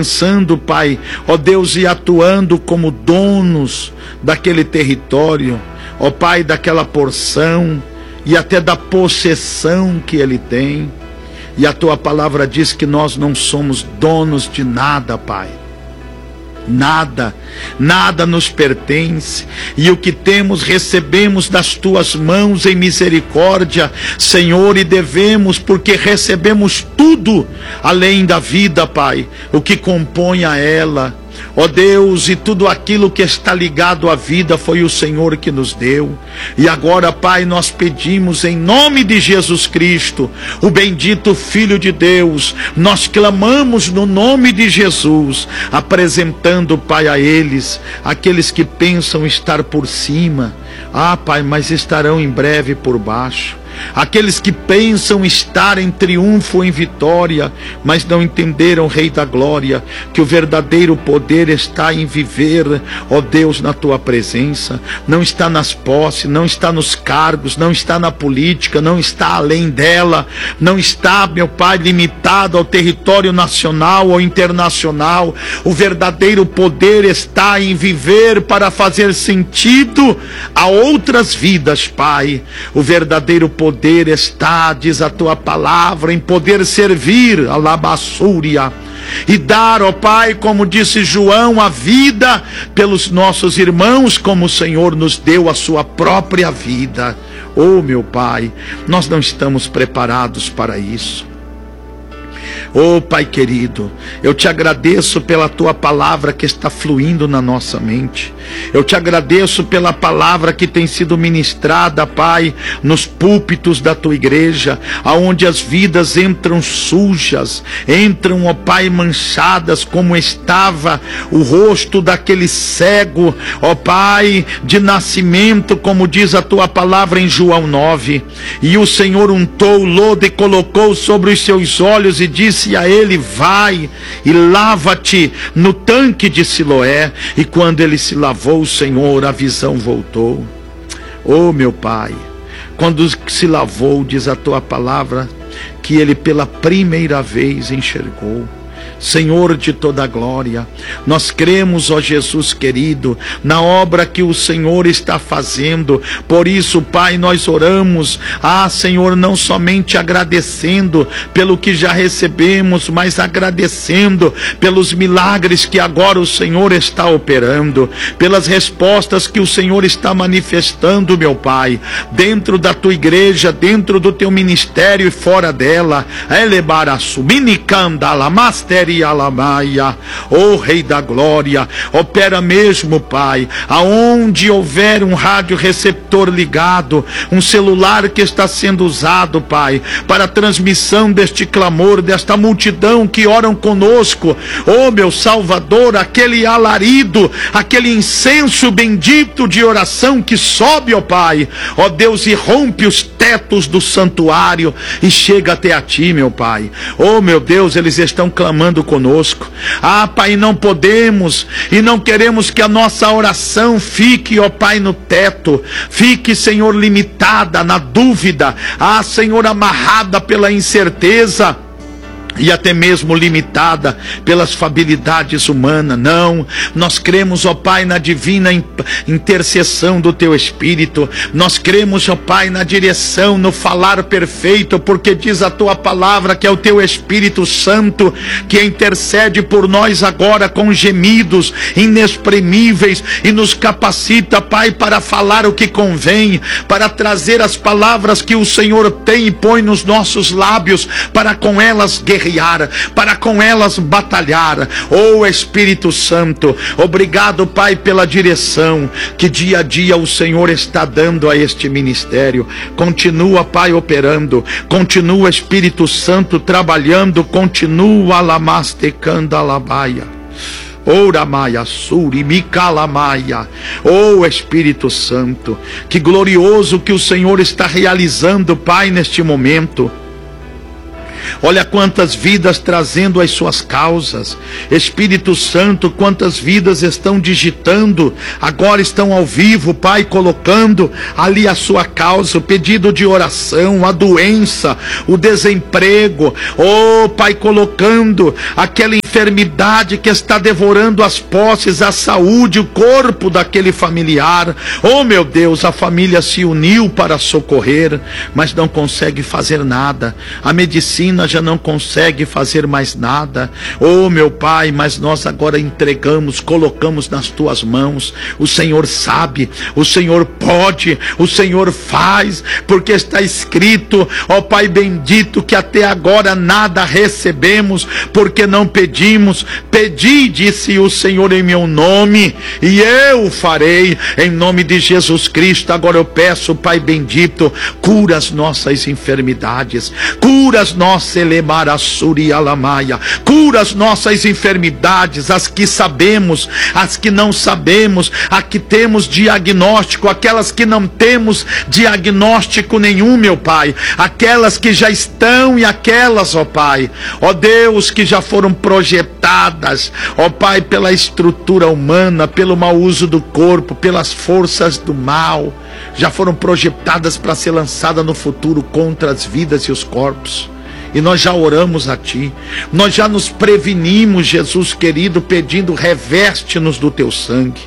pensando, Pai, ó Deus, e atuando como donos daquele território, ó Pai, daquela porção e até da possessão que ele tem. E a tua palavra diz que nós não somos donos de nada, Pai. Nada, nada nos pertence, e o que temos recebemos das tuas mãos em misericórdia, Senhor, e devemos, porque recebemos tudo além da vida, Pai, o que compõe a ela, ó Deus, e tudo aquilo que está ligado à vida foi o Senhor que nos deu. E agora, Pai, nós pedimos em nome de Jesus Cristo, o bendito Filho de Deus, nós clamamos no nome de Jesus, apresentando, Pai, a eles, aqueles que pensam estar por cima, Pai, mas estarão em breve por baixo. Aqueles que pensam estar em triunfo, em vitória, mas não entenderam, Rei da Glória, que o verdadeiro poder está em viver, ó Deus, na tua presença. Não está nas posses, não está nos cargos, não está na política, não está além dela, não está, meu Pai, limitado ao território nacional ou internacional. O verdadeiro poder está em viver para fazer sentido a outras vidas, Pai. O verdadeiro poder está, diz a tua palavra, em poder servir a labassúria e dar, ó Pai, como disse João, a vida pelos nossos irmãos, como o Senhor nos deu a sua própria vida. Oh, meu Pai, nós não estamos preparados para isso. Oh, Pai querido, eu te agradeço pela tua palavra que está fluindo na nossa mente. Eu te agradeço pela palavra que tem sido ministrada, Pai, nos púlpitos da tua igreja, aonde as vidas entram sujas, entram, ó Pai, manchadas, como estava o rosto daquele cego, ó Pai, de nascimento, como diz a tua palavra em João 9. E o Senhor untou o lodo e colocou sobre os seus olhos e disse a ele: vai e lava-te no tanque de Siloé. E quando ele se lavou, Senhor, a visão voltou. Oh, meu Pai, quando se lavou, diz a tua palavra, que ele pela primeira vez enxergou. Senhor de toda a glória, nós cremos, ó Jesus querido, na obra que o Senhor está fazendo. Por isso, Pai, nós oramos, Senhor, não somente agradecendo pelo que já recebemos, mas agradecendo pelos milagres que agora o Senhor está operando, pelas respostas que o Senhor está manifestando, meu Pai, dentro da tua igreja, dentro do teu ministério e fora dela. Oh, Rei da Glória, opera mesmo, Pai, aonde houver um rádio receptor ligado, um celular que está sendo usado, Pai, para a transmissão deste clamor, desta multidão que oram conosco. Oh, meu Salvador, aquele alarido, aquele incenso bendito de oração que sobe, ó Pai, ó Deus, e rompe os tetos do santuário e chega até a ti, meu Pai. Oh, meu Deus, eles estão clamando conosco. Pai, não podemos e não queremos que a nossa oração fique, ó Pai, no teto, fique, Senhor, limitada na dúvida, Senhor, amarrada pela incerteza e até mesmo limitada pelas fabilidades humanas. Não, nós cremos, ó Pai, na divina intercessão do teu Espírito. Nós cremos, ó Pai, na direção, no falar perfeito, porque diz a tua palavra que é o teu Espírito Santo que intercede por nós agora com gemidos inexprimíveis e nos capacita, Pai, para falar o que convém, para trazer as palavras que o Senhor tem e põe nos nossos lábios, para com elas guerrear, para com elas batalhar. Oh, Espírito Santo, obrigado, Pai, pela direção que dia a dia o Senhor está dando a este ministério. Continua, Pai, operando, continua, Espírito Santo, trabalhando, continua, lamastecando a labaia. Ora maia suri micalamaia. Oh, Espírito Santo, que glorioso que o Senhor está realizando, Pai, neste momento. Olha quantas vidas trazendo as suas causas. Espírito Santo, quantas vidas estão digitando, agora estão ao vivo, Pai, colocando ali a sua causa, o pedido de oração, a doença, o desemprego. Oh, Pai, colocando aquela enfermidade que está devorando as posses, a saúde, o corpo daquele familiar. Oh meu Deus, a família se uniu para socorrer, mas não consegue fazer nada. A medicina já não consegue fazer mais nada. Oh meu Pai, mas nós agora entregamos, colocamos nas tuas mãos. O Senhor sabe, o Senhor pode, o Senhor faz, porque está escrito, ó Pai bendito, que até agora nada recebemos, porque não pedimos. Pedi, disse o Senhor, em meu nome, e eu farei, em nome de Jesus Cristo. Agora eu peço, Pai bendito, cura as nossas enfermidades, cura as nossas cura as nossas enfermidades, as que sabemos, as que não sabemos, as que temos diagnóstico, aquelas que não temos diagnóstico nenhum, meu Pai, aquelas que já estão e aquelas, ó Pai, ó Deus, que já foram projetadas, ó Pai, pela estrutura humana, pelo mau uso do corpo, pelas forças do mal, já foram projetadas para ser lançadas no futuro contra as vidas e os corpos. E nós já oramos a Ti, nós já nos prevenimos, Jesus querido, pedindo, reveste-nos do Teu sangue,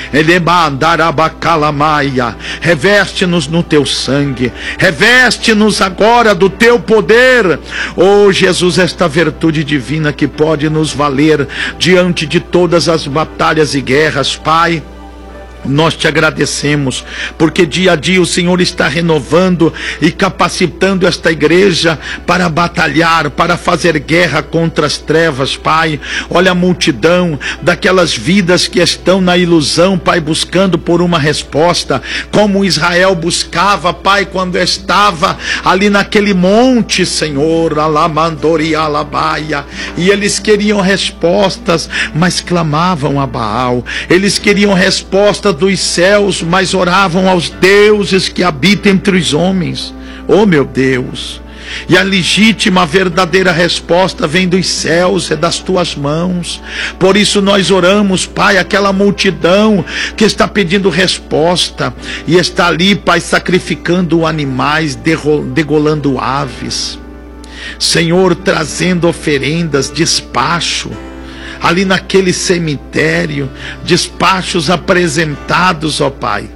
reveste-nos no Teu sangue, reveste-nos agora do Teu poder, oh Jesus, esta virtude divina que pode nos valer diante de todas as batalhas e guerras. Pai, nós te agradecemos, porque dia a dia o Senhor está renovando e capacitando esta igreja para batalhar, para fazer guerra contra as trevas, Pai. Olha a multidão daquelas vidas que estão na ilusão, Pai, buscando por uma resposta, como Israel buscava, Pai, quando estava ali naquele monte, Senhor, Alamandori Alabaia, e eles queriam respostas, mas clamavam a Baal. Eles queriam respostas dos céus, mas oravam aos deuses que habitam entre os homens. Oh meu Deus, e a legítima, a verdadeira resposta vem dos céus, é das tuas mãos. Por isso nós oramos, Pai, aquela multidão que está pedindo resposta e está ali, Pai, sacrificando animais, degolando aves, Senhor, trazendo oferendas, despacho ali naquele cemitério, despachos apresentados, ó Pai,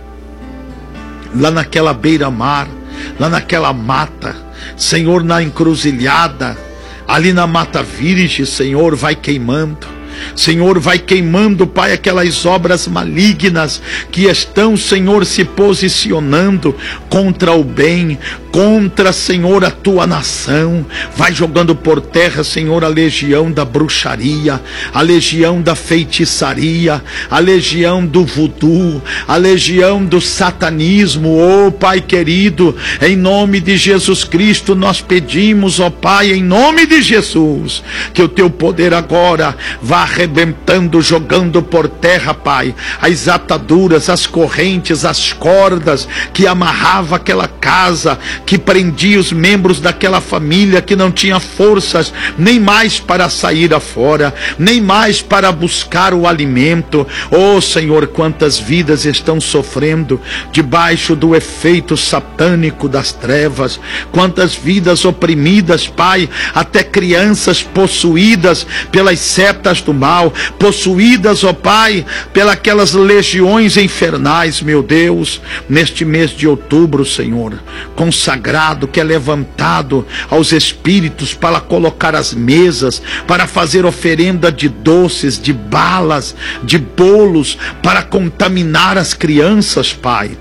lá naquela beira-mar, lá naquela mata, Senhor, na encruzilhada, ali na mata virgem, Senhor, vai queimando. Senhor, vai queimando, Pai, aquelas obras malignas que estão, Senhor, se posicionando contra o bem, contra, Senhor, a tua nação. Vai jogando por terra, Senhor, a legião da bruxaria, a legião da feitiçaria, a legião do voodoo, a legião do satanismo. Oh Pai querido, em nome de Jesus Cristo nós pedimos, ó Pai, em nome de Jesus, que o teu poder agora vá arrebentando, jogando por terra, Pai, as ataduras, as correntes, as cordas que amarrava aquela casa, que prendia os membros daquela família que não tinha forças nem mais para sair afora, nem mais para buscar o alimento. Oh Senhor, quantas vidas estão sofrendo debaixo do efeito satânico das trevas, quantas vidas oprimidas, Pai, até crianças possuídas pelas setas do mal, possuídas, ó Pai, pelas legiões infernais, meu Deus. Neste mês de outubro, Senhor, consagrado, que é levantado aos espíritos para colocar as mesas, para fazer oferenda de doces, de balas, de bolos, para contaminar as crianças, Pai,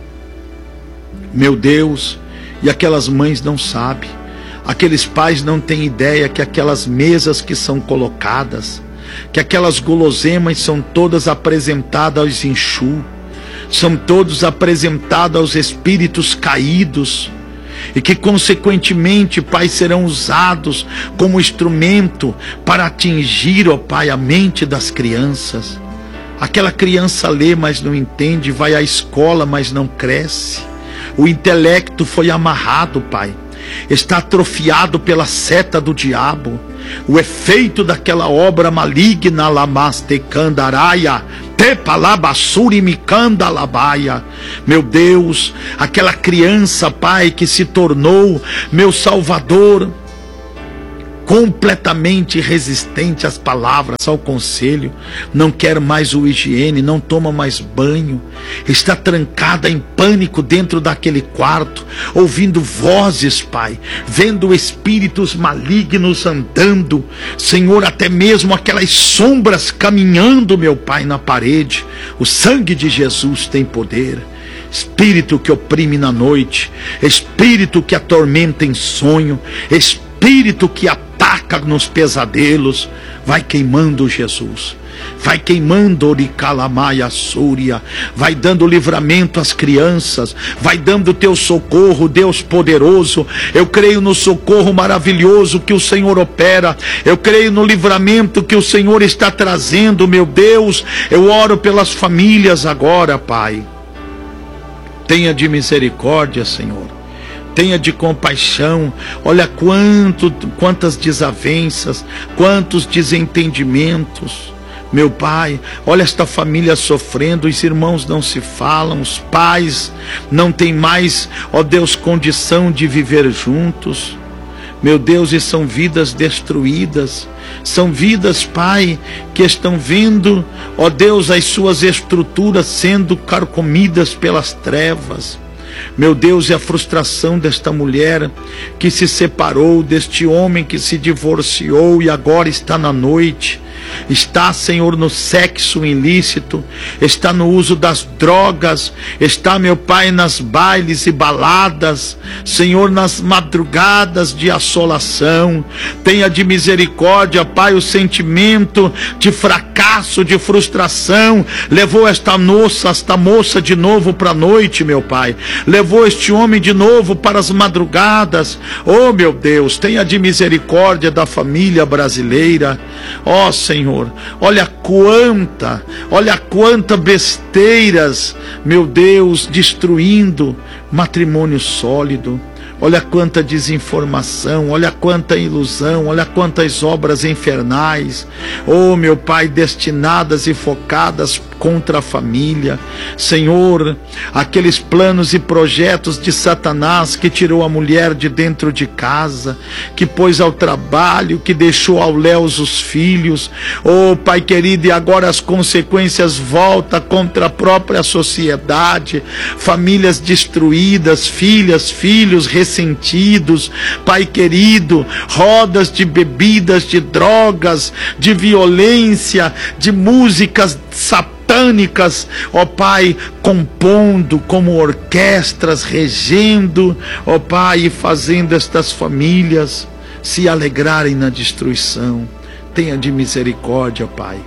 meu Deus. E aquelas mães não sabem, aqueles pais não têm ideia que aquelas mesas que são colocadas, que aquelas guloseimas são todas apresentadas aos Exu, são todos apresentados aos espíritos caídos, e que consequentemente, Pai, serão usados como instrumento para atingir, ó Pai, a mente das crianças. Aquela criança lê, mas não entende, vai à escola, mas não cresce. O intelecto foi amarrado, Pai, está atrofiado pela seta do diabo. O efeito daquela obra maligna, lamaste candaraia, tepalabassuri micanda labaia. Meu Deus, aquela criança, Pai, que se tornou meu Salvador, completamente resistente às palavras, ao conselho, não quer mais o higiene, não toma mais banho, está trancada em pânico dentro daquele quarto, ouvindo vozes, Pai, vendo espíritos malignos andando, Senhor, até mesmo aquelas sombras caminhando, meu Pai, na parede. O sangue de Jesus tem poder. Espírito que oprime na noite, espírito que atormenta em sonho, espírito que ataca nos pesadelos, vai queimando, Jesus, vai queimando, Oricalamaia Súria, vai dando livramento às crianças, vai dando teu socorro, Deus poderoso. Eu creio no socorro maravilhoso que o Senhor opera, eu creio no livramento que o Senhor está trazendo, meu Deus. Eu oro pelas famílias agora, Pai. Tenha de misericórdia, Senhor, tenha de compaixão. Olha quantas desavenças, quantos desentendimentos, meu Pai. Olha esta família sofrendo, os irmãos não se falam, os pais não têm mais, ó Deus, condição de viver juntos, meu Deus, e são vidas destruídas, são vidas, Pai, que estão vendo, ó Deus, as suas estruturas sendo carcomidas pelas trevas. Meu Deus, e a frustração desta mulher que se separou, deste homem que se divorciou e agora está na noite, está, Senhor, no sexo ilícito, está no uso das drogas, está, meu Pai, nas bailes e baladas, Senhor, nas madrugadas de assolação. Tenha de misericórdia, Pai, o sentimento de fracasso, de frustração, levou esta moça de novo para a noite, meu Pai, levou este homem de novo para as madrugadas. Oh, meu Deus, tenha de misericórdia da família brasileira. Ó Senhor, olha quanta besteiras, meu Deus, destruindo matrimônio sólido. Olha quanta desinformação, olha quanta ilusão, olha quantas obras infernais, oh meu Pai, destinadas e focadas contra a família. Senhor, aqueles planos e projetos de Satanás que tirou a mulher de dentro de casa, que pôs ao trabalho, que deixou ao léu os filhos, oh Pai querido, e agora as consequências voltam contra a própria sociedade, famílias destruídas, filhos ressentidos, Pai querido, rodas de bebidas, de drogas, de violência, de músicas satânicas, ó Pai, compondo como orquestras, regendo, ó Pai, e fazendo estas famílias se alegrarem na destruição. Tenha de misericórdia, Pai.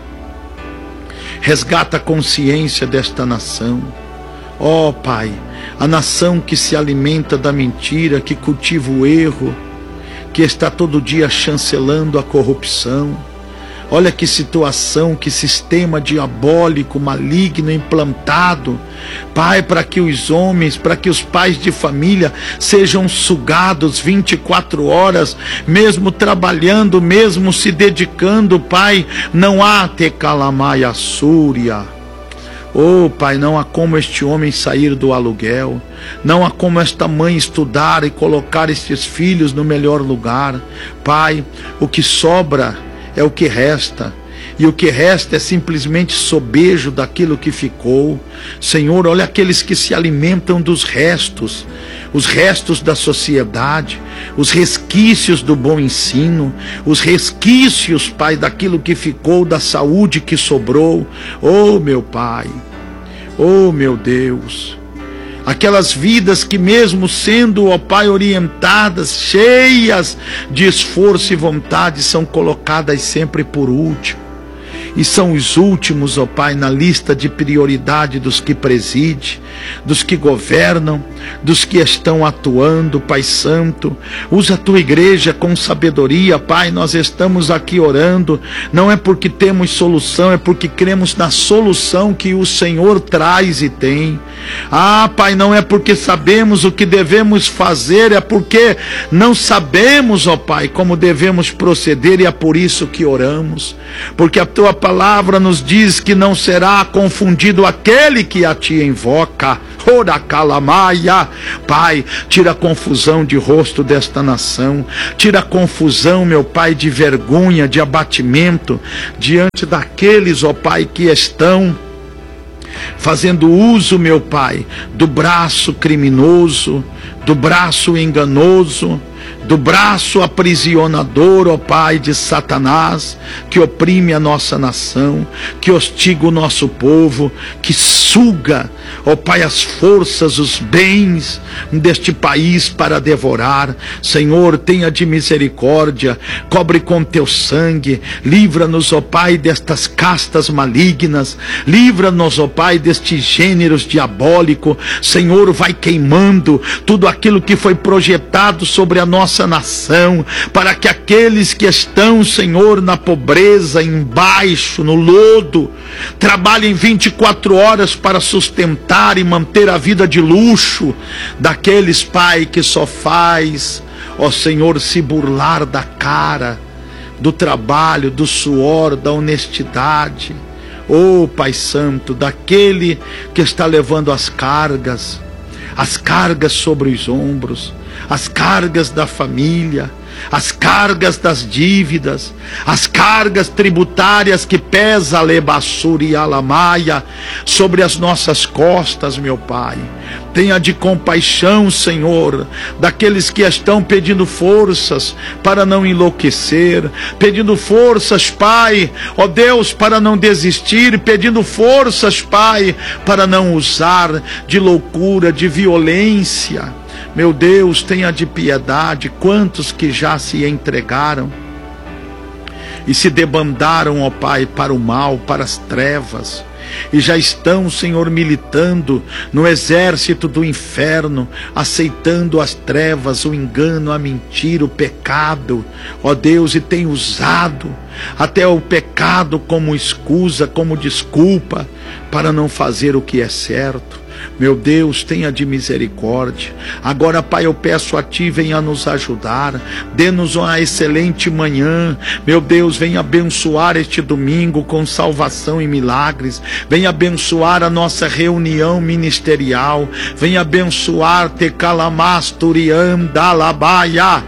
Resgata a consciência desta nação. Ó Pai, a nação que se alimenta da mentira, que cultiva o erro, que está todo dia chancelando a corrupção. Olha que situação, que sistema diabólico, maligno implantado, Pai, para que os homens, para que os pais de família sejam sugados 24 horas, mesmo trabalhando, mesmo se dedicando, Pai. Não há tecalamaia súria. Oh Pai, não há como este homem sair do aluguel, não há como esta mãe estudar e colocar estes filhos no melhor lugar. Pai, o que sobra é o que resta, e o que resta é simplesmente sobejo daquilo que ficou. Senhor, olha aqueles que se alimentam dos restos, os restos da sociedade, os resquícios do bom ensino, os resquícios, Pai, daquilo que ficou, da saúde que sobrou. Oh meu Pai, oh meu Deus, aquelas vidas que mesmo sendo, ó Pai, orientadas, cheias de esforço e vontade, são colocadas sempre por último. E são os últimos, ó Pai, na lista de prioridade dos que presidem, dos que governam, dos que estão atuando. Pai Santo, usa a tua igreja com sabedoria, Pai. Nós estamos aqui orando, não é porque temos solução, é porque cremos na solução que o Senhor traz e tem. Ah, Pai, não é porque sabemos o que devemos fazer, é porque não sabemos, ó Pai, como devemos proceder, e é por isso que oramos, porque a tua palavra nos diz que não será confundido aquele que a ti invoca. Ora calamaia. Pai, tira a confusão de rosto desta nação, tira a confusão, meu Pai, de vergonha, de abatimento, diante daqueles, ó Pai, que estão fazendo uso, meu Pai, do braço criminoso, do braço enganoso, do braço aprisionador, ó Pai, de Satanás, que oprime a nossa nação, que hostiga o nosso povo, que suga, ó Pai, as forças, os bens deste país para devorar. Senhor, tenha de misericórdia, cobre com teu sangue, livra-nos, ó Pai, destas castas malignas, livra-nos, ó Pai, destes gêneros diabólicos. Senhor, vai queimando tudo aquilo que foi projetado sobre a nossa nação, para que aqueles que estão, Senhor, na pobreza, embaixo, no lodo, trabalhem 24 horas para sustentar e manter a vida de luxo daqueles, Pai, que só faz, ó Senhor, se burlar da cara, do trabalho, do suor, da honestidade. Ó Pai Santo, daquele que está levando as cargas sobre os ombros, as cargas da família, as cargas das dívidas, as cargas tributárias que pesa lebassuri alamaia sobre as nossas costas, meu Pai. Tenha de compaixão, Senhor, daqueles que estão pedindo forças para não enlouquecer, pedindo forças, Pai, ó Deus, para não desistir, pedindo forças, Pai, para não usar de loucura, de violência. Meu Deus, tenha de piedade. Quantos que já se entregaram e se debandaram, ó Pai, para o mal, para as trevas, e já estão, Senhor, militando no exército do inferno, aceitando as trevas, o engano, a mentira, o pecado, ó Deus, e tem usado até o pecado como escusa, como desculpa para não fazer o que é certo. Meu Deus, tenha de misericórdia. Agora, Pai, eu peço a Ti, venha nos ajudar, dê-nos uma excelente manhã. Meu Deus, venha abençoar este domingo com salvação e milagres. Venha abençoar a nossa reunião ministerial. Venha abençoar Tecalamastoriam Dalabaia,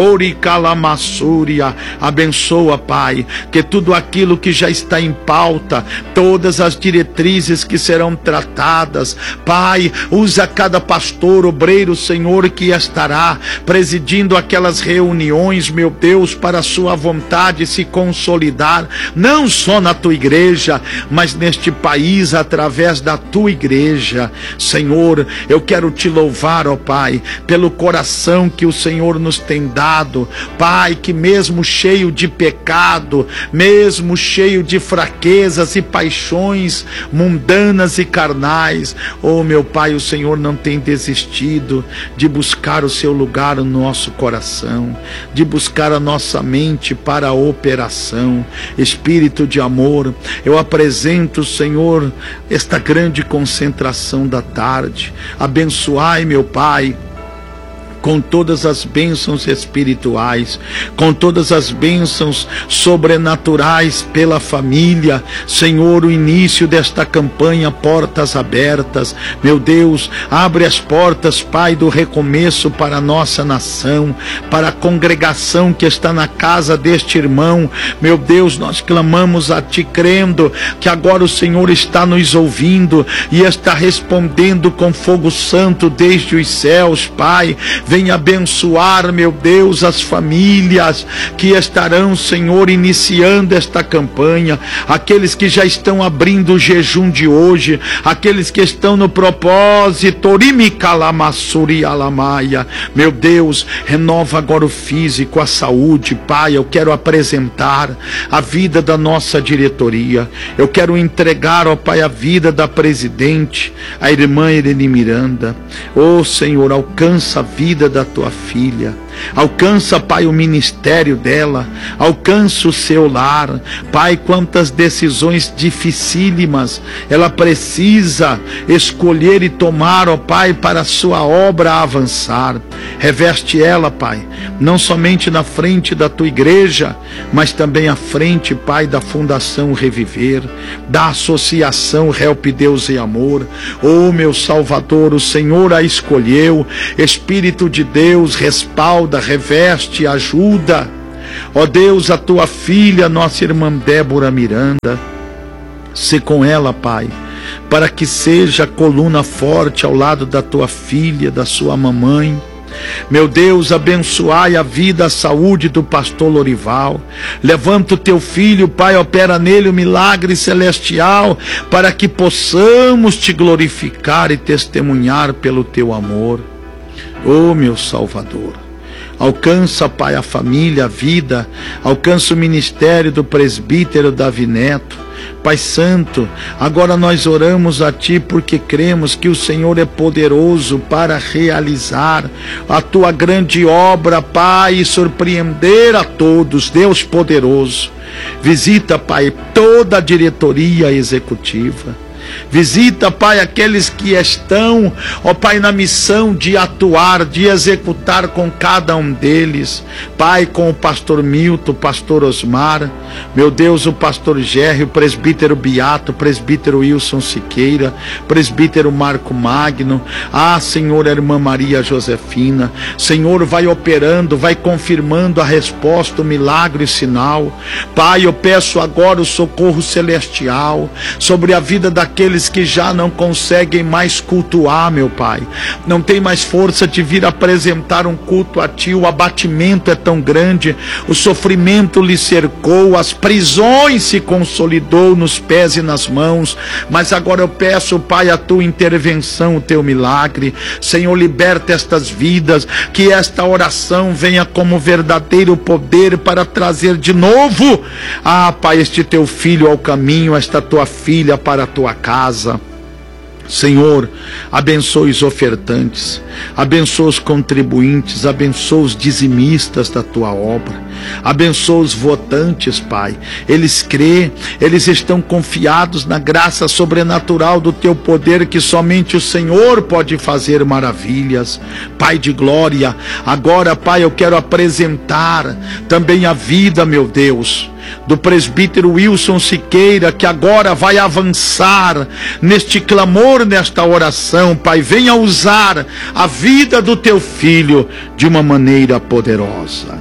Oricalamassúria. Abençoa, Pai, que tudo aquilo que já está em pauta, todas as diretrizes que serão tratadas, Pai, usa cada pastor, obreiro, Senhor, que estará presidindo aquelas reuniões, meu Deus, para a sua vontade se consolidar, não só na tua igreja, mas neste país, através da tua igreja. Senhor, eu quero te louvar, ó Pai, pelo coração que o Senhor nos tem dado, Pai, que mesmo cheio de pecado, mesmo cheio de fraquezas e paixões mundanas e carnais, oh meu Pai, o Senhor não tem desistido de buscar o seu lugar no nosso coração, de buscar a nossa mente para a operação. Espírito de amor, eu apresento, Senhor, esta grande concentração da tarde. Abençoai, meu Pai, com todas as bênçãos espirituais, com todas as bênçãos sobrenaturais pela família. Senhor, o início desta campanha, portas abertas. Meu Deus, abre as portas, Pai, do recomeço para a nossa nação, para a congregação que está na casa deste irmão. Meu Deus, nós clamamos a Ti, crendo que agora o Senhor está nos ouvindo e está respondendo com fogo santo desde os céus, Pai. Venha abençoar, meu Deus, as famílias que estarão, Senhor, iniciando esta campanha, aqueles que já estão abrindo o jejum de hoje, aqueles que estão no propósito, meu Deus, renova agora o físico, a saúde, Pai. Eu quero apresentar a vida da nossa diretoria, eu quero entregar, ó Pai, a vida da presidente, a irmã Irene Miranda. Ó Senhor, alcança a vida da tua filha, Alcança, Pai, o ministério dela, alcança o seu lar. Pai, quantas decisões dificílimas ela precisa escolher e tomar, ó Pai, para a sua obra avançar. Reveste ela, Pai, não somente na frente da tua igreja, mas também à frente, Pai, da Fundação Reviver, da Associação Help Deus e Amor. Oh, meu Salvador, o Senhor a escolheu. Espírito de Deus, respalda, reveste, ajuda. Ó Deus, a tua filha, nossa irmã Débora Miranda, se com ela, Pai, para que seja coluna forte ao lado da tua filha, da sua mamãe. Meu Deus, abençoai a vida, a saúde do pastor Lorival. Levanta o teu filho, Pai, opera nele o milagre celestial, para que possamos te glorificar e testemunhar pelo teu amor. Oh, meu Salvador, alcança, Pai, a família, a vida, alcança o ministério do presbítero Davi Neto. Pai Santo, agora nós oramos a Ti porque cremos que o Senhor é poderoso para realizar a Tua grande obra, Pai, e surpreender a todos. Deus poderoso, visita, Pai, toda a diretoria executiva. Visita, Pai, aqueles que estão, ó Pai, na missão de atuar, de executar com cada um deles. Pai, com o pastor Milton, o pastor Osmar, meu Deus, o pastor Gerry, o presbítero Beato, o presbítero Wilson Siqueira, presbítero Marco Magno. Ah, Senhor, a irmã Maria Josefina. Senhor, vai operando, vai confirmando a resposta, o milagre e sinal. Pai, eu peço agora o socorro celestial sobre a vida daqueles que já não conseguem mais cultuar, meu Pai, não tem mais força de vir apresentar um culto a Ti. O abatimento é tão grande, o sofrimento lhe cercou, as prisões se consolidou nos pés e nas mãos. Mas agora eu peço, Pai, a Tua intervenção, o Teu milagre. Senhor, liberta estas vidas, que esta oração venha como verdadeiro poder para trazer de novo, ah, Pai, este Teu filho ao caminho, esta Tua filha para a Tua casa. Senhor, abençoe os ofertantes, abençoe os contribuintes, abençoe os dizimistas da Tua obra, abençoe os votantes, Pai. Eles crêem, eles estão confiados na graça sobrenatural do Teu poder, que somente o Senhor pode fazer maravilhas. Pai de glória, agora, Pai, eu quero apresentar também a vida, meu Deus, do presbítero Wilson Siqueira, que agora vai avançar neste clamor, nesta oração. Pai, venha usar a vida do Teu filho de uma maneira poderosa.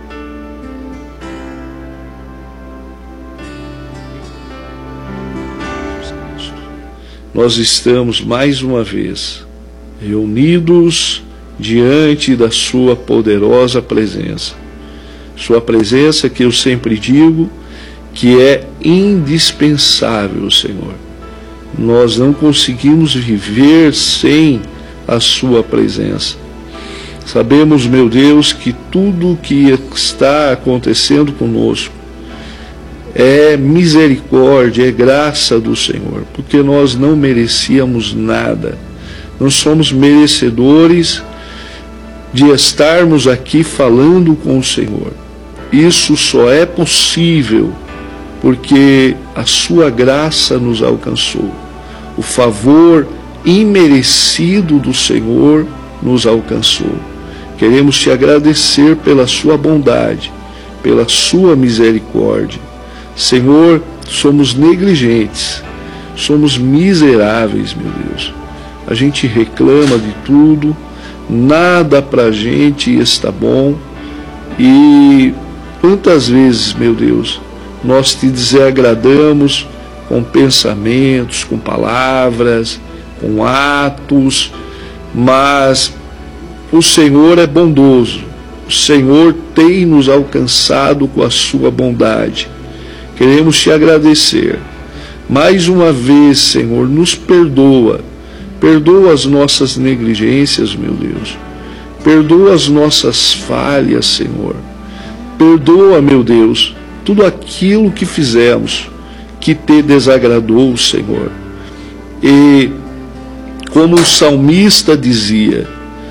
Nós estamos mais uma vez reunidos diante da Sua poderosa presença. Sua presença, que eu sempre digo que é indispensável, Senhor. Nós não conseguimos viver sem a Sua presença. Sabemos, meu Deus, que tudo o que está acontecendo conosco é misericórdia, é graça do Senhor, porque nós não merecíamos nada. Não somos merecedores de estarmos aqui falando com o Senhor. Isso só é possível porque a Sua graça nos alcançou. O favor imerecido do Senhor nos alcançou. Queremos Te agradecer pela Sua bondade, pela Sua misericórdia. Senhor, somos negligentes, somos miseráveis, meu Deus. A gente reclama de tudo, nada pra gente está bom. E quantas vezes, meu Deus, nós Te desagradamos com pensamentos, com palavras, com atos, mas o Senhor é bondoso. O Senhor tem nos alcançado com a Sua bondade. Queremos Te agradecer. Mais uma vez, Senhor, nos perdoa. Perdoa as nossas negligências, meu Deus. Perdoa as nossas falhas, Senhor. Perdoa, meu Deus, tudo aquilo que fizemos que Te desagradou, Senhor. E como o salmista dizia,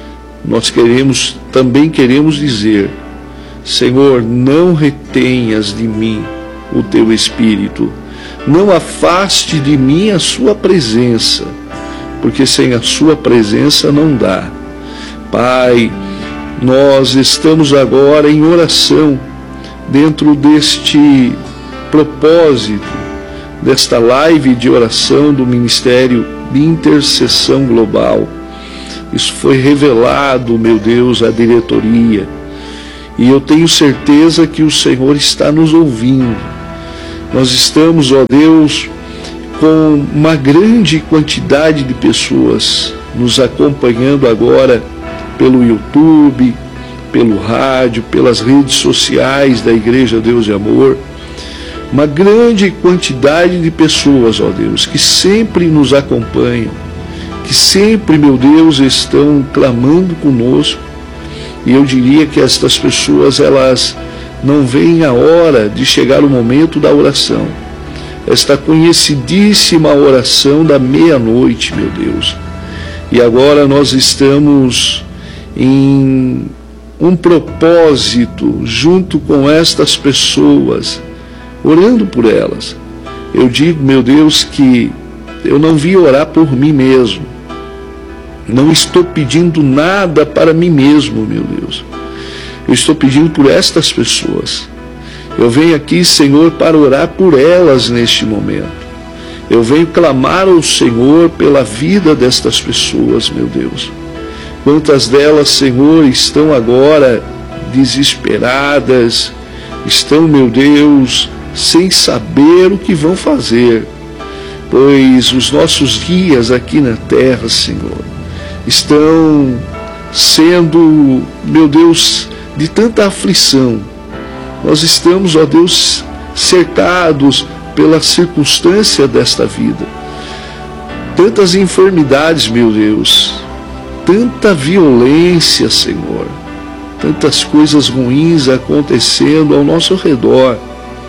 nós também queremos dizer: Senhor, não retenhas de mim o teu Espírito, não afaste de mim a sua presença, porque sem a sua presença não dá. Pai, nós estamos agora em oração, dentro deste propósito, desta live de oração do Ministério de Intercessão Global. Isso foi revelado, meu Deus, à diretoria, e eu tenho certeza que o Senhor está nos ouvindo. Nós estamos, ó Deus, com uma grande quantidade de pessoas nos acompanhando agora pelo YouTube, pelo rádio, pelas redes sociais da Igreja Deus de Amor. Uma grande quantidade de pessoas, ó Deus, que sempre nos acompanham, que sempre, meu Deus, estão clamando conosco. E eu diria que estas pessoas, elas não veem a hora de chegar o momento da oração. Esta conhecidíssima oração da meia-noite, meu Deus. E agora nós estamos em um propósito junto com estas pessoas, orando por elas. Eu digo, meu Deus, que eu não vim orar por mim mesmo. Não estou pedindo nada para mim mesmo, meu Deus. Eu estou pedindo por estas pessoas. Eu venho aqui, Senhor, para orar por elas neste momento. Eu venho clamar ao Senhor pela vida destas pessoas, meu Deus. Quantas delas, Senhor, estão agora desesperadas, estão, meu Deus, sem saber o que vão fazer, pois os nossos dias aqui na terra, Senhor, estão sendo, meu Deus, de tanta aflição. Nós estamos, ó Deus, cercados pela circunstância desta vida. Tantas enfermidades, meu Deus, tanta violência, Senhor, tantas coisas ruins acontecendo ao nosso redor.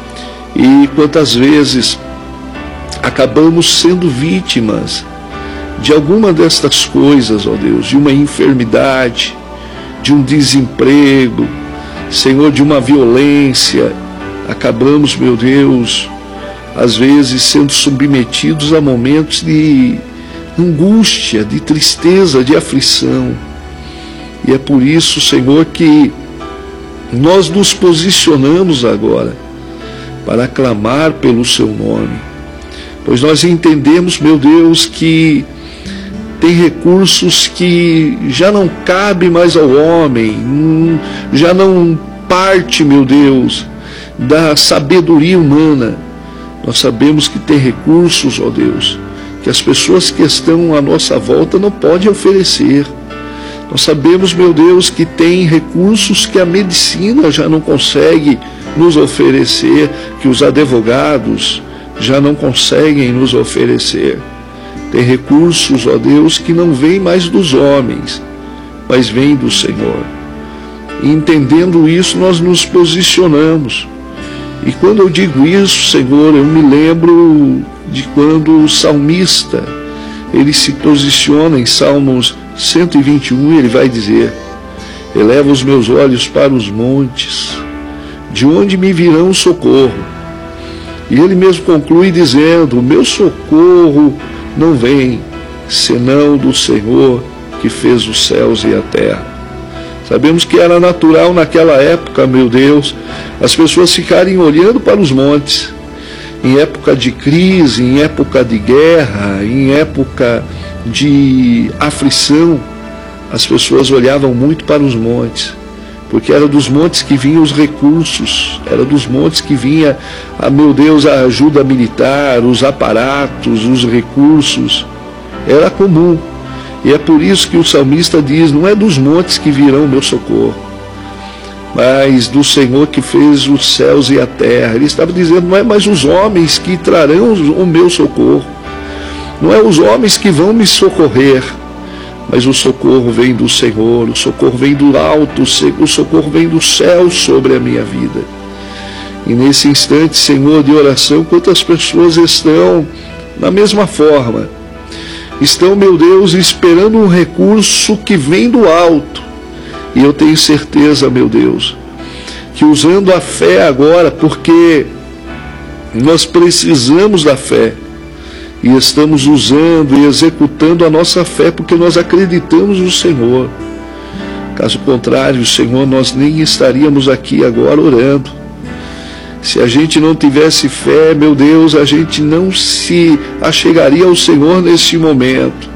E quantas vezes acabamos sendo vítimas de alguma destas coisas, ó Deus, de uma enfermidade, de um desemprego, Senhor, de uma violência. Acabamos, meu Deus, às vezes sendo submetidos a momentos de angústia, de tristeza, de aflição. E é por isso, Senhor, que nós nos posicionamos agora para clamar pelo seu nome, pois nós entendemos, meu Deus, que tem recursos que já não cabe mais ao homem, já não parte, meu Deus, da sabedoria humana. Nós sabemos que tem recursos, ó Deus, que as pessoas que estão à nossa volta não podem oferecer. Nós sabemos, meu Deus, que tem recursos que a medicina já não consegue nos oferecer, que os advogados já não conseguem nos oferecer. Tem recursos, ó Deus, que não vêm mais dos homens, mas vêm do Senhor. E entendendo isso, nós nos posicionamos. E quando eu digo isso, Senhor, eu me lembro de quando o salmista, ele se posiciona em Salmos 121, e ele vai dizer: eleva os meus olhos para os montes, de onde me virão o socorro? E ele mesmo conclui dizendo: o meu socorro não vem senão do Senhor que fez os céus e a terra. Sabemos que era natural naquela época, meu Deus, as pessoas ficarem olhando para os montes, em época de crise, em época de guerra, em época de aflição. As pessoas olhavam muito para os montes, porque era dos montes que vinham os recursos, era dos montes que vinha, meu Deus, a ajuda militar, os aparatos, os recursos. Era comum. E é por isso que o salmista diz: não é dos montes que virão o meu socorro, mas do Senhor que fez os céus e a terra. Ele estava dizendo: não é mais os homens que trarão o meu socorro, não é os homens que vão me socorrer, mas o socorro vem do Senhor, o socorro vem do alto, o socorro vem do céu sobre a minha vida. E nesse instante, Senhor, de oração, quantas pessoas estão da mesma forma? Estão, meu Deus, esperando um recurso que vem do alto, E eu tenho certeza, meu Deus, que usando a fé agora, porque nós precisamos da fé, e estamos usando e executando a nossa fé porque nós acreditamos no Senhor. Caso contrário, Senhor, nós nem estaríamos aqui agora orando. Se a gente não tivesse fé, meu Deus, a gente não se achegaria ao Senhor nesse momento.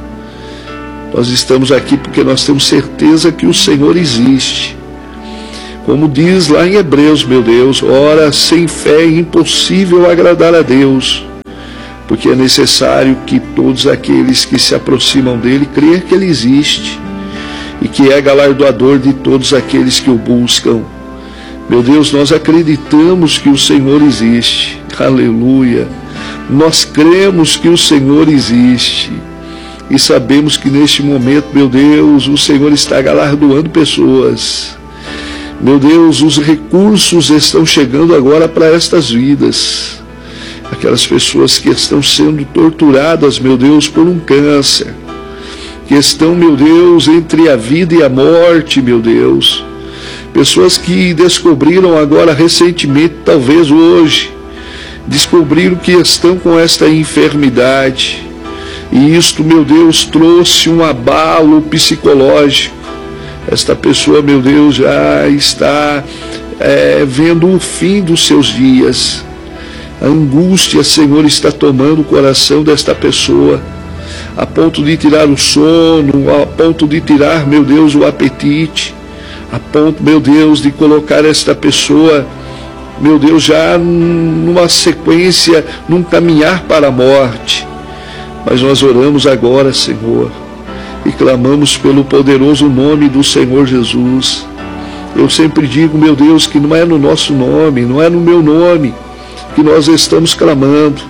Nós estamos aqui porque nós temos certeza que o Senhor existe. Como diz lá em Hebreus, meu Deus, ora, sem fé é impossível agradar a Deus, porque é necessário que todos aqueles que se aproximam dele creiam que ele existe e que é galardoador de todos aqueles que o buscam. Meu Deus, nós acreditamos que o Senhor existe. Aleluia. Nós cremos que o Senhor existe e sabemos que neste momento, meu Deus, o Senhor está galardoando pessoas. Meu Deus, os recursos estão chegando agora para estas vidas. Aquelas pessoas que estão sendo torturadas, meu Deus, por um câncer, que estão, meu Deus, entre a vida e a morte, meu Deus. Pessoas que descobriram agora recentemente, talvez hoje, descobriram que estão com esta enfermidade. E isto, meu Deus, trouxe um abalo psicológico. Esta pessoa, meu Deus, já está vendo o fim dos seus dias. A angústia, Senhor, está tomando o coração desta pessoa, a ponto de tirar o sono, a ponto de tirar, meu Deus, o apetite, a ponto, meu Deus, de colocar esta pessoa, meu Deus, já numa sequência, num caminhar para a morte. Mas nós oramos agora, Senhor, e clamamos pelo poderoso nome do Senhor Jesus. Eu sempre digo, meu Deus, que não é no nosso nome, não é no meu nome que nós estamos clamando,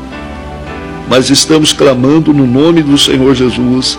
mas estamos clamando no nome do Senhor Jesus.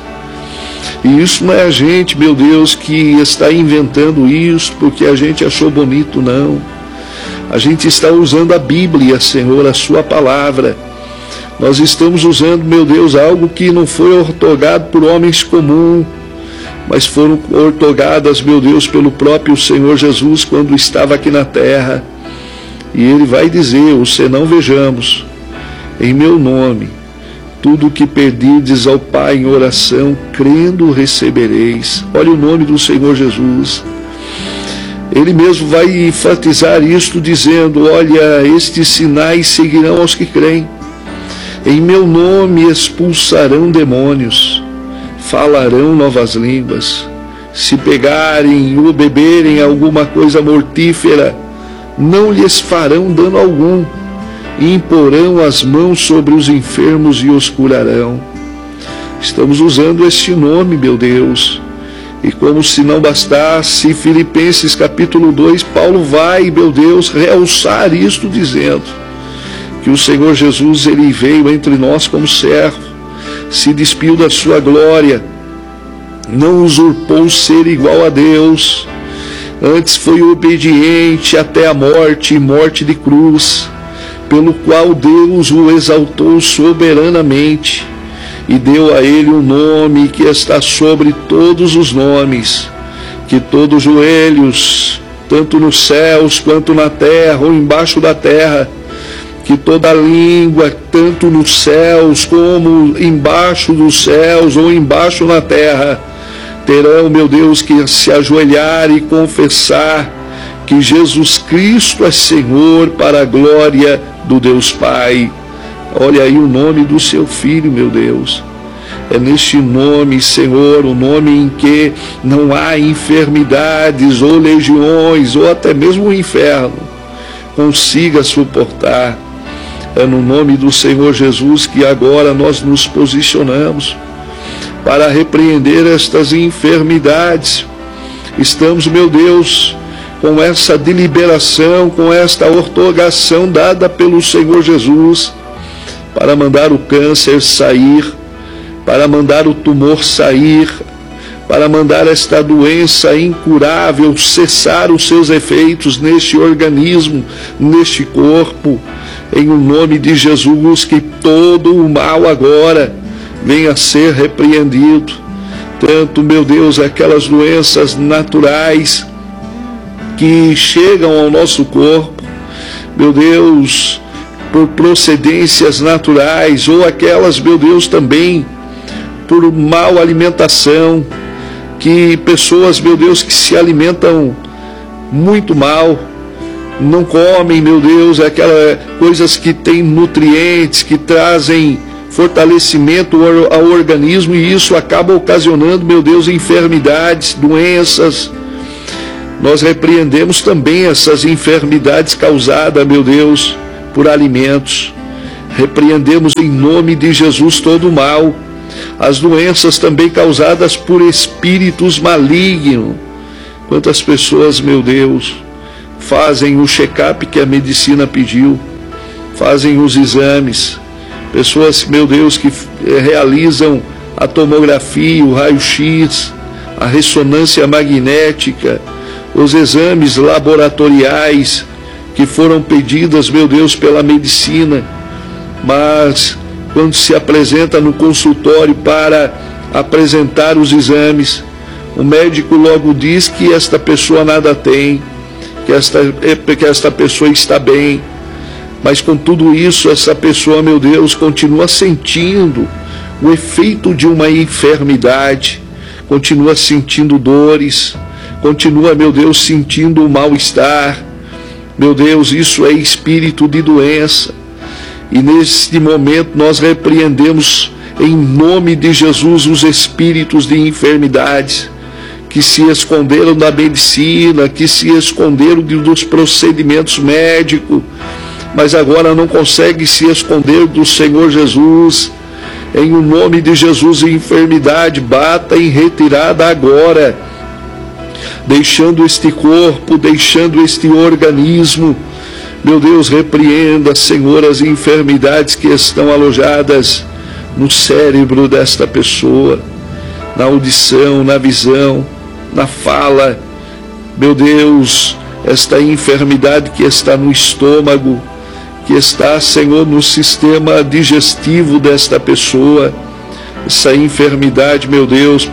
E isso não é a gente, meu Deus, que está inventando isso porque a gente achou bonito, não. A gente está usando a Bíblia, Senhor, a sua palavra. Nós estamos usando, meu Deus, algo que não foi ortogado por homens comuns, mas foram ortogadas, meu Deus, pelo próprio Senhor Jesus quando estava aqui na terra. E ele vai dizer, o senão vejamos, em meu nome, tudo o que pedirdes ao Pai em oração, crendo recebereis. Olha o nome do Senhor Jesus. Ele mesmo vai enfatizar isto dizendo, olha, estes sinais seguirão aos que creem. Em meu nome expulsarão demônios, falarão novas línguas. Se pegarem ou beberem alguma coisa mortífera, não lhes farão dano algum, e imporão as mãos sobre os enfermos e os curarão. Estamos usando este nome, meu Deus. E como se não bastasse, Filipenses capítulo 2, Paulo vai, meu Deus, realçar isto dizendo que o Senhor Jesus, ele veio entre nós como servo, se despiu da sua glória, não usurpou ser igual a Deus, antes foi obediente até a morte e morte de cruz, pelo qual Deus o exaltou soberanamente e deu a ele um nome que está sobre todos os nomes, que todos os joelhos, tanto nos céus quanto na terra ou embaixo da terra, que toda língua, tanto nos céus como embaixo dos céus ou embaixo na terra, terão, meu Deus, que se ajoelhar e confessar que Jesus Cristo é Senhor para a glória do Deus Pai. Olha aí o nome do seu Filho, meu Deus. É neste nome, Senhor, o nome em que não há enfermidades ou legiões ou até mesmo o inferno consiga suportar. É no nome do Senhor Jesus que agora nós nos posicionamos para repreender estas enfermidades. Estamos, meu Deus, com essa deliberação, com esta ortogação dada pelo Senhor Jesus, para mandar o câncer sair, para mandar o tumor sair, para mandar esta doença incurável cessar os seus efeitos neste organismo, neste corpo, em o nome de Jesus, que todo o mal agora venha a ser repreendido. Tanto, meu Deus, aquelas doenças naturais que chegam ao nosso corpo, meu Deus, por procedências naturais, ou aquelas, meu Deus, também por mal alimentação, que pessoas, meu Deus, que se alimentam muito mal, não comem, meu Deus, aquelas coisas que têm nutrientes, que trazem fortalecimento ao organismo, e isso acaba ocasionando, meu Deus, enfermidades, doenças. Nós repreendemos também essas enfermidades causadas, meu Deus, por alimentos. Repreendemos em nome de Jesus todo o mal. As doenças também causadas por espíritos malignos. Quantas pessoas, meu Deus, fazem o check-up que a medicina pediu, fazem os exames. Pessoas, meu Deus, que realizam a tomografia, o raio-x, a ressonância magnética, os exames laboratoriais que foram pedidas, meu Deus, pela medicina, mas quando se apresenta no consultório para apresentar os exames, o médico logo diz que esta pessoa nada tem, que esta pessoa está bem, mas com tudo isso, essa pessoa, meu Deus, continua sentindo o efeito de uma enfermidade, continua sentindo dores, continua, meu Deus, sentindo o mal-estar. Meu Deus, isso é espírito de doença. E neste momento nós repreendemos em nome de Jesus os espíritos de enfermidades que se esconderam da medicina, que se esconderam dos procedimentos médicos, mas agora não conseguem se esconder do Senhor Jesus. Em o nome de Jesus, a enfermidade bata em retirada agora, deixando este corpo, deixando este organismo. Meu Deus, repreenda, Senhor, as enfermidades que estão alojadas no cérebro desta pessoa, na audição, na visão, na fala. Meu Deus, esta enfermidade que está no estômago, que está, Senhor, no sistema digestivo desta pessoa, essa enfermidade, meu Deus,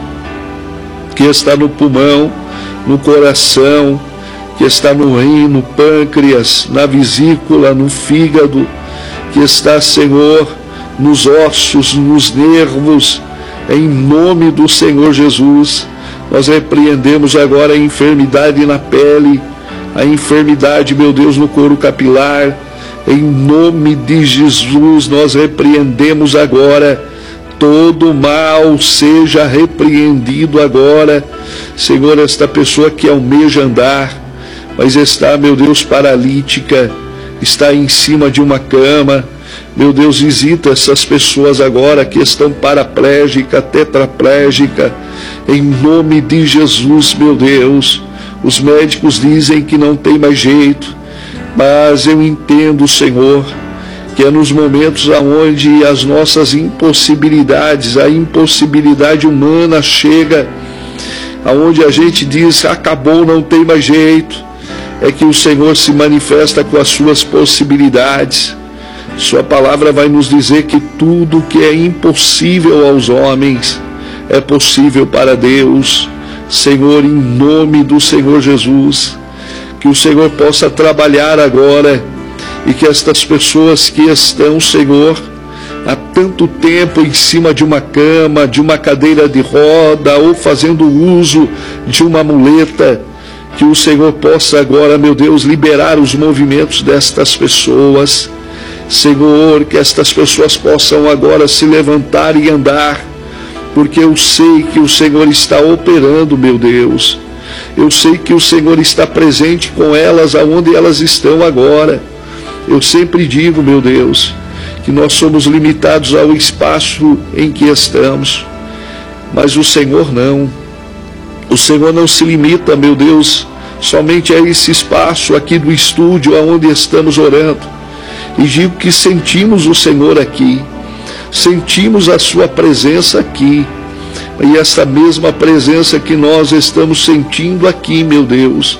que está no pulmão, no coração, que está no rim, no pâncreas, na vesícula, no fígado, que está, Senhor, nos ossos, nos nervos. Em nome do Senhor Jesus, nós repreendemos agora a enfermidade na pele, a enfermidade, meu Deus, no couro capilar. Em nome de Jesus, nós repreendemos agora todo mal, seja repreendido agora. Senhor, esta pessoa que almeja andar, mas está, meu Deus, paralítica, está em cima de uma cama. Meu Deus, visita essas pessoas agora que estão paraplégica, tetraplégica, em nome de Jesus, meu Deus. Os médicos dizem que não tem mais jeito, mas eu entendo, Senhor, que é nos momentos onde as nossas impossibilidades, a impossibilidade humana chega, aonde a gente diz, acabou, não tem mais jeito, é que o Senhor se manifesta com as suas possibilidades. Sua palavra vai nos dizer que tudo que é impossível aos homens é possível para Deus. Senhor, em nome do Senhor Jesus, que o Senhor possa trabalhar agora e que estas pessoas que estão, Senhor, há tanto tempo em cima de uma cama, de uma cadeira de roda ou fazendo uso de uma muleta, que o Senhor possa agora, meu Deus, liberar os movimentos destas pessoas. Senhor, que estas pessoas possam agora se levantar e andar, porque eu sei que o Senhor está operando, meu Deus. Eu sei que o Senhor está presente com elas aonde elas estão agora. Eu sempre digo, meu Deus, que nós somos limitados ao espaço em que estamos, mas o Senhor não. O Senhor não se limita, meu Deus, somente a esse espaço aqui do estúdio aonde estamos orando. E digo que sentimos o Senhor aqui, sentimos a sua presença aqui, e essa mesma presença que nós estamos sentindo aqui, meu Deus,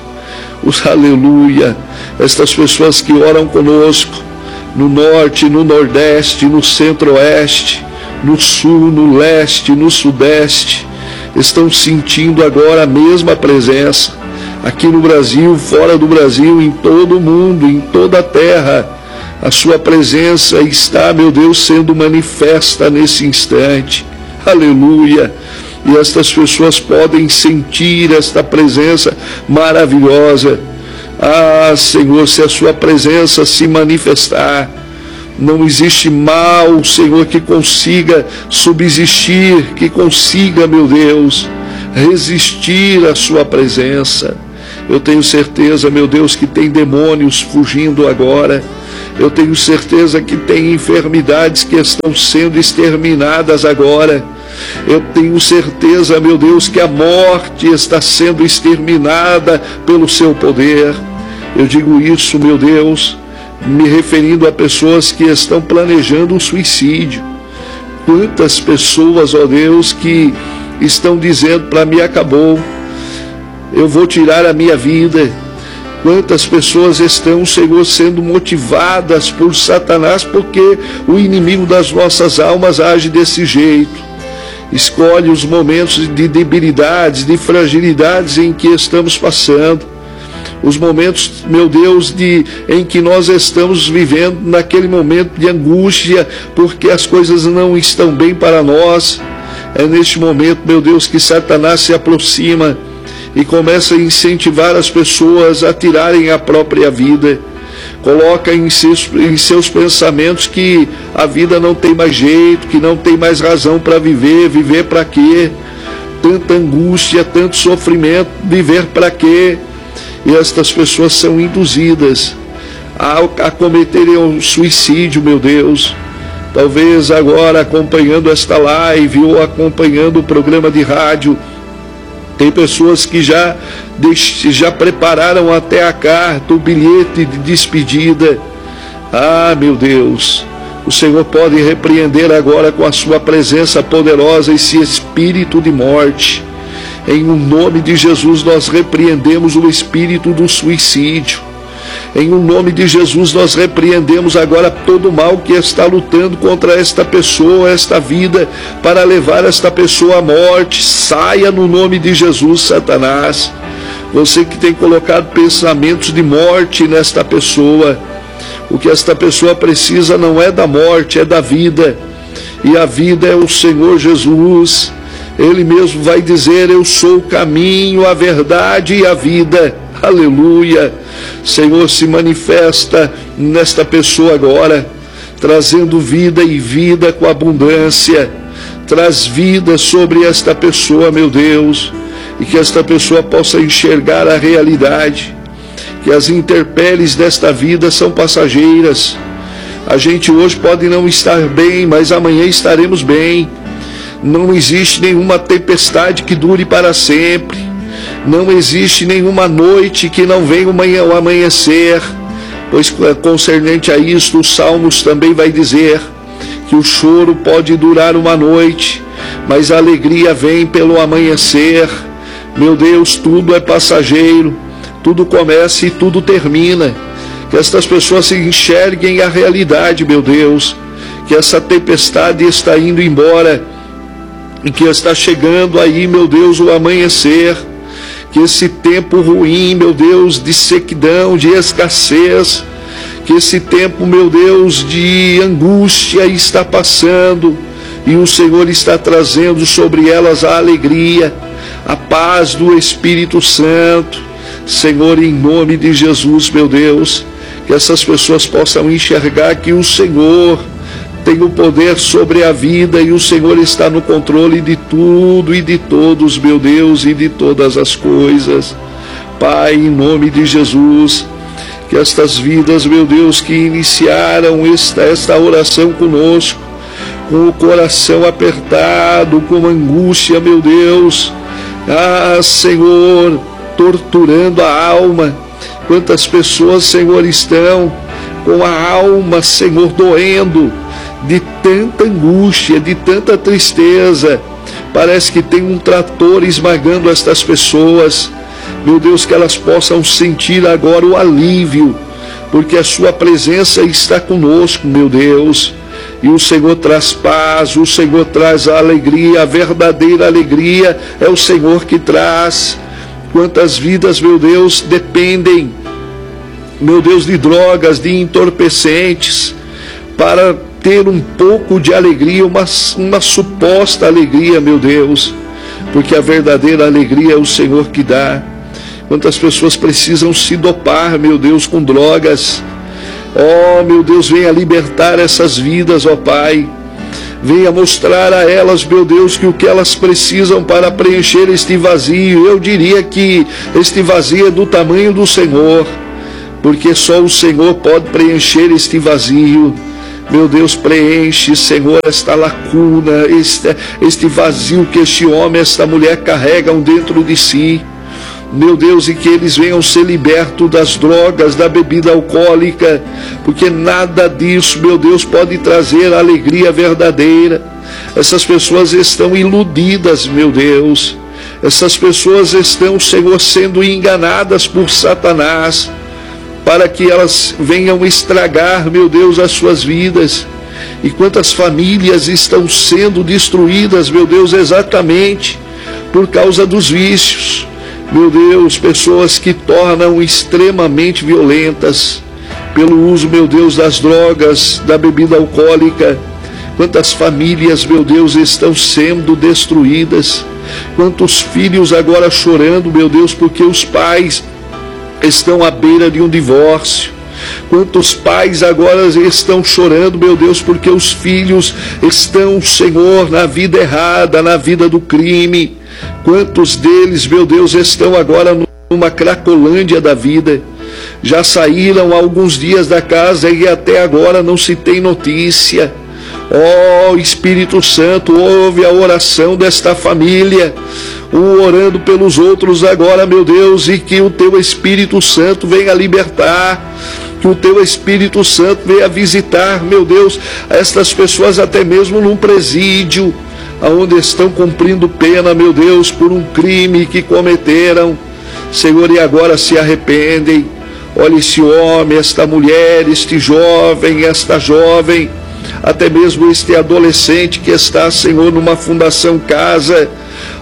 aleluia, estas pessoas que oram conosco, no norte, no nordeste, no centro-oeste, no sul, no leste, no sudeste, estão sentindo agora a mesma presença. Aqui no Brasil, fora do Brasil, em todo o mundo, em toda a terra, a sua presença está, meu Deus, sendo manifesta nesse instante. Aleluia! E estas pessoas podem sentir esta presença maravilhosa. Ah, Senhor, se a sua presença se manifestar, não existe mal, Senhor, que consiga subsistir, que consiga, meu Deus, resistir à sua presença. Eu tenho certeza, meu Deus, que tem demônios fugindo agora. Eu tenho certeza que tem enfermidades que estão sendo exterminadas agora. Eu tenho certeza, meu Deus, que a morte está sendo exterminada pelo seu poder. Eu digo isso, meu Deus, me referindo a pessoas que estão planejando um suicídio. Quantas pessoas, ó Deus, que estão dizendo para mim: acabou, eu vou tirar a minha vida. Quantas pessoas estão, Senhor, sendo motivadas por Satanás, porque o inimigo das nossas almas age desse jeito. Escolhe os momentos de debilidades, de fragilidades em que estamos passando. Os momentos, meu Deus, em que nós estamos vivendo naquele momento de angústia, porque as coisas não estão bem para nós. É neste momento, meu Deus, que Satanás se aproxima e começa a incentivar as pessoas a tirarem a própria vida. Coloca em seus pensamentos que a vida não tem mais jeito, que não tem mais razão para viver. Viver para quê? Tanta angústia, tanto sofrimento, viver para quê? E estas pessoas são induzidas a cometerem um suicídio, meu Deus. Talvez agora, acompanhando esta live ou acompanhando o programa de rádio, tem pessoas que já prepararam até a carta, o bilhete de despedida. Ah, meu Deus, o Senhor pode repreender agora com a sua presença poderosa esse espírito de morte. Em nome de Jesus, nós repreendemos o espírito do suicídio. Em nome de Jesus, nós repreendemos agora todo o mal que está lutando contra esta pessoa, esta vida, para levar esta pessoa à morte. Saia no nome de Jesus, Satanás. Você que tem colocado pensamentos de morte nesta pessoa. O que esta pessoa precisa não é da morte, é da vida. E a vida é o Senhor Jesus. Ele mesmo vai dizer: eu sou o caminho, a verdade e a vida. Aleluia. Senhor, se manifesta nesta pessoa agora, trazendo vida e vida com abundância. Traz vida sobre esta pessoa, meu Deus, e que esta pessoa possa enxergar a realidade, que as intempéries desta vida são passageiras. A gente hoje pode não estar bem, mas amanhã estaremos bem. Não existe nenhuma tempestade que dure para sempre. Não existe nenhuma noite que não venha o amanhecer, pois concernente a isto, os Salmos também vai dizer que o choro pode durar uma noite, mas a alegria vem pelo amanhecer. Meu Deus, tudo é passageiro, tudo começa e tudo termina. Que estas pessoas se enxerguem a realidade, meu Deus, que essa tempestade está indo embora e que está chegando aí, meu Deus, o amanhecer. Que esse tempo ruim, meu Deus, de sequidão, de escassez, que esse tempo, meu Deus, de angústia está passando, e o Senhor está trazendo sobre elas a alegria, a paz do Espírito Santo. Senhor, em nome de Jesus, meu Deus, que essas pessoas possam enxergar que o Senhor tem o poder sobre a vida e o Senhor está no controle de tudo e de todos, meu Deus, e de todas as coisas. Pai, em nome de Jesus, que estas vidas, meu Deus, que iniciaram esta oração conosco, com o coração apertado, com angústia, meu Deus, Senhor, torturando a alma. Quantas pessoas, Senhor, estão com a alma, Senhor, doendo, de tanta angústia, de tanta tristeza. Parece que tem um trator esmagando estas pessoas. Meu Deus, que elas possam sentir agora o alívio, porque a sua presença está conosco, meu Deus. E o Senhor traz paz, o Senhor traz a alegria, a verdadeira alegria é o Senhor que traz. Quantas vidas, meu Deus, dependem, meu Deus, de drogas, de entorpecentes, para ter um pouco de alegria, uma suposta alegria, meu Deus, porque a verdadeira alegria é o Senhor que dá. Quantas pessoas precisam se dopar, meu Deus, com drogas. Oh, meu Deus, venha libertar essas vidas, ó Pai. Venha mostrar a elas, meu Deus, que o que elas precisam para preencher este vazio, eu diria que este vazio é do tamanho do Senhor, porque só o Senhor pode preencher este vazio. Meu Deus, preenche, Senhor, esta lacuna, este vazio que este homem, esta mulher carregam dentro de si. Meu Deus, e que eles venham ser libertos das drogas, da bebida alcoólica, porque nada disso, meu Deus, pode trazer a alegria verdadeira. Essas pessoas estão iludidas, meu Deus. Essas pessoas estão, Senhor, sendo enganadas por Satanás, para que elas venham estragar, meu Deus, as suas vidas. E quantas famílias estão sendo destruídas, meu Deus, exatamente por causa dos vícios. Meu Deus, pessoas que tornam extremamente violentas pelo uso, meu Deus, das drogas, da bebida alcoólica. Quantas famílias, meu Deus, estão sendo destruídas. Quantos filhos agora chorando, meu Deus, porque os pais estão à beira de um divórcio. Quantos pais agora estão chorando, meu Deus, porque os filhos estão, Senhor, na vida errada, na vida do crime. Quantos deles, meu Deus, estão agora numa cracolândia da vida? Já saíram há alguns dias da casa e até agora não se tem notícia. Ó Espírito Santo, ouve a oração desta família, orando pelos outros agora, meu Deus, e que o Teu Espírito Santo venha libertar, que o Teu Espírito Santo venha visitar, meu Deus, estas pessoas até mesmo num presídio, aonde estão cumprindo pena, meu Deus, por um crime que cometeram, Senhor, e agora se arrependem. Olha esse homem, esta mulher, este jovem, esta jovem, até mesmo este adolescente que está, Senhor, numa fundação casa.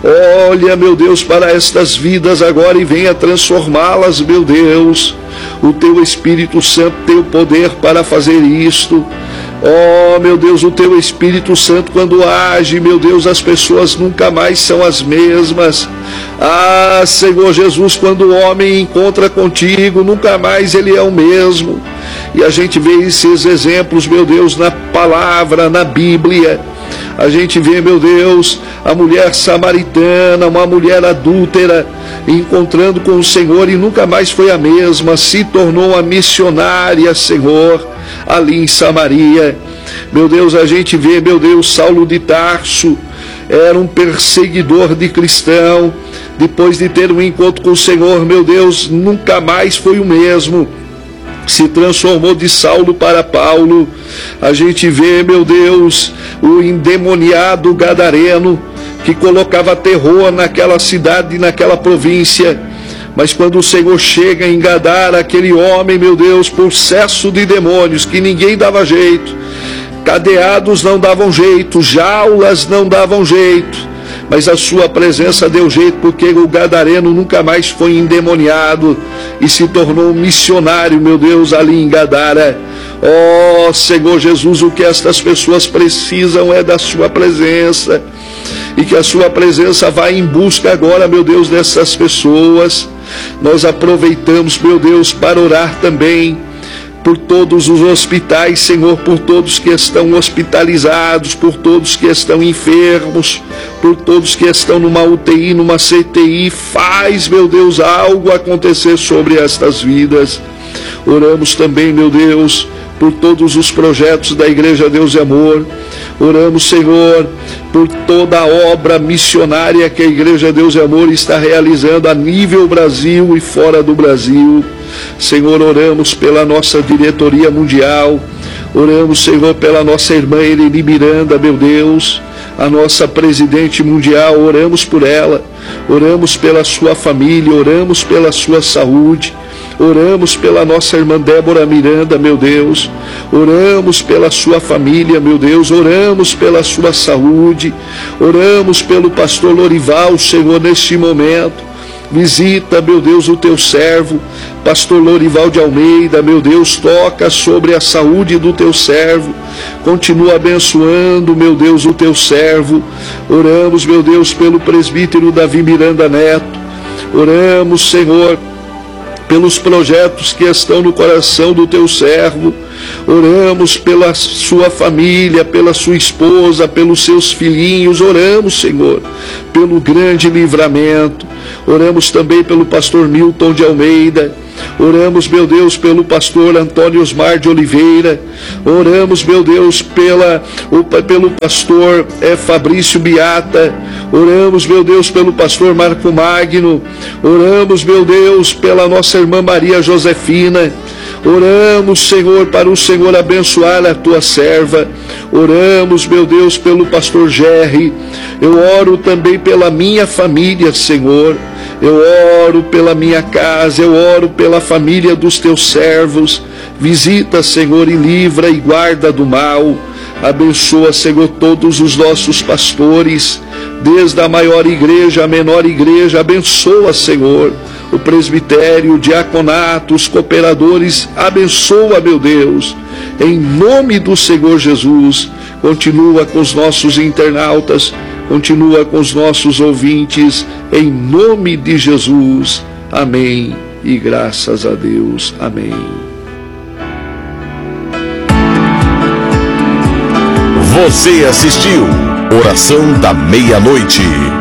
Olha, meu Deus, para estas vidas agora e venha transformá-las, meu Deus. O Teu Espírito Santo tem o poder para fazer isto. Oh, meu Deus, o Teu Espírito Santo, quando age, meu Deus, as pessoas nunca mais são as mesmas. Ah, Senhor Jesus, quando o homem encontra contigo, nunca mais ele é o mesmo. E a gente vê esses exemplos, meu Deus, na palavra, na Bíblia. A gente vê, meu Deus, a mulher samaritana, uma mulher adúltera, encontrando com o Senhor e nunca mais foi a mesma, se tornou uma missionária, Senhor, ali em Samaria. Meu Deus, a gente vê, meu Deus, Saulo de Tarso, era um perseguidor de cristão, depois de ter um encontro com o Senhor, meu Deus, nunca mais foi o mesmo. Se transformou de Saulo para Paulo. A gente vê, meu Deus, o endemoniado gadareno, que colocava terror naquela cidade, naquela província. Mas quando o Senhor chega em Gadara, aquele homem, meu Deus, possesso de demônios, que ninguém dava jeito, cadeados não davam jeito, jaulas não davam jeito, mas a sua presença deu jeito, porque o gadareno nunca mais foi endemoniado e se tornou um missionário, meu Deus, ali em Gadara. Oh, Senhor Jesus, o que estas pessoas precisam é da sua presença, e que a sua presença vá em busca agora, meu Deus, dessas pessoas. Nós aproveitamos, meu Deus, para orar também por todos os hospitais, Senhor, por todos que estão hospitalizados, por todos que estão enfermos, por todos que estão numa UTI, numa CTI. Faz, meu Deus, algo acontecer sobre estas vidas. Oramos também, meu Deus, por todos os projetos da Igreja Deus e Amor. Oramos, Senhor, por toda a obra missionária que a Igreja Deus e Amor está realizando a nível Brasil e fora do Brasil. Senhor, oramos pela nossa diretoria mundial, oramos, Senhor, pela nossa irmã Eleni Miranda, meu Deus, a nossa presidente mundial, oramos por ela, oramos pela sua família, oramos pela sua saúde, Oramos pela nossa irmã Débora Miranda, meu Deus. Oramos pela sua família, meu Deus. Oramos pela sua saúde. Oramos pelo pastor Lorival, Senhor, neste momento. Visita, meu Deus, o teu servo, pastor Lorival de Almeida, meu Deus, toca sobre a saúde do teu servo, continua abençoando, meu Deus, o teu servo. Oramos, meu Deus, pelo presbítero Davi Miranda Neto. Oramos, Senhor, pelos projetos que estão no coração do teu servo. Oramos pela sua família, pela sua esposa, pelos seus filhinhos. Oramos, Senhor, pelo grande livramento. Oramos também pelo pastor Milton de Almeida. Oramos, meu Deus, pelo pastor Antônio Osmar de Oliveira. Oramos, meu Deus, pelo pastor Fabrício Biata. Oramos, meu Deus, pelo pastor Marco Magno. Oramos, meu Deus, pela nossa irmã Maria Josefina. Oramos, Senhor, para o Senhor abençoar a tua serva. Oramos, meu Deus, pelo pastor Gerry. Eu oro também pela minha família, Senhor. Eu oro pela minha casa, eu oro pela família dos teus servos. Visita, Senhor, e livra e guarda do mal. Abençoa, Senhor, todos os nossos pastores, desde a maior igreja à menor igreja. Abençoa, Senhor, o presbitério, o diaconato, os cooperadores. Abençoa, meu Deus, em nome do Senhor Jesus. Continua com os nossos internautas, continua com os nossos ouvintes, em nome de Jesus. Amém e graças a Deus. Amém. Você assistiu Oração da Meia-Noite.